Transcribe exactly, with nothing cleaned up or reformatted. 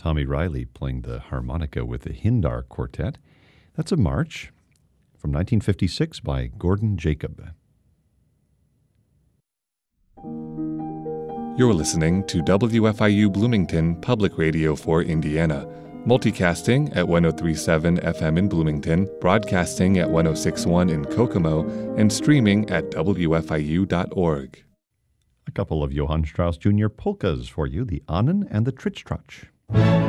Tommy Riley playing the harmonica with the Hindar Quartet. That's a march from nineteen fifty-six by Gordon Jacob. You're listening to W F I U Bloomington Public Radio for Indiana, multicasting at one oh three point seven F M in Bloomington, broadcasting at one oh six point one in Kokomo, and streaming at W F I U dot org. A couple of Johann Strauss Junior polkas for you, the Ahnen and the Tritsch-Tratsch.